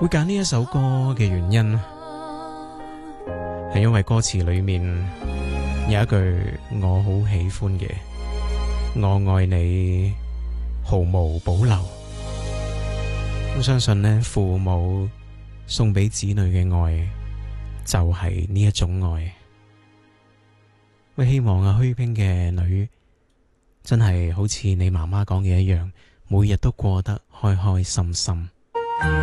會揀呢一首歌嘅原因，係因為歌詞裏面有一句我好喜歡嘅，我愛你毫無保留。我相信呢，父母送俾子女嘅愛就係呢一種愛。我希望阿虛冰嘅女真係好似你媽媽講嘅一樣，每日都過得開開心心。